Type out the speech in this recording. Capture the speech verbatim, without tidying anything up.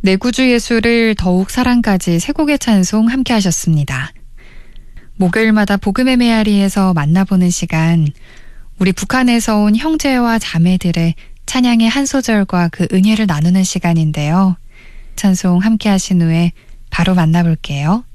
내구주 예술을 더욱 사랑까지 세 곡의 찬송 함께 하셨습니다. 목요일마다 복음의 메아리에서 만나보는 시간, 우리 북한에서 온 형제와 자매들의 찬양의 한 소절과 그 은혜를 나누는 시간인데요. 찬송 함께 하신 후에 바로 만나볼게요.